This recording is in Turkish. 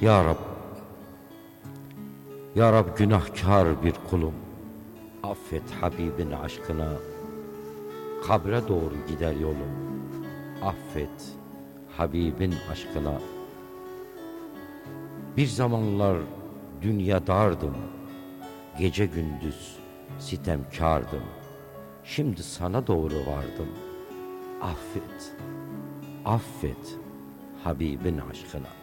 Ya Rab, Ya Rab, günahkar bir kulum. Affet Habibin aşkına, kabre doğru gider yolum. Affet Habibin aşkına. Bir zamanlar dünya dardım, gece gündüz sitemkardım. Şimdi sana doğru vardım. Affet, affet Habibin aşkına.